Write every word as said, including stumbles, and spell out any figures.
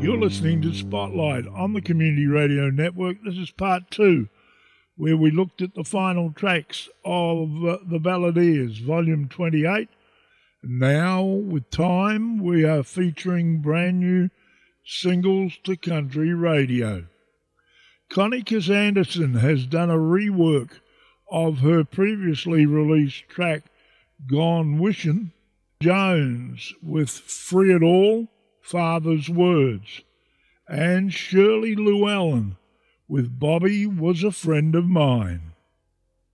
You're listening to Spotlight on the Community Radio Network. This is part two, where we looked at the final tracks of uh, The Balladeers, Volume twenty-eight. Now, with time, we are featuring brand new singles to country radio. Connie Anderson has done a rework of her previously released track, Gone Wishin'. Jones with Free It All, Father's Words. And Shirley Llewellyn with Bobby Was a Friend of Mine.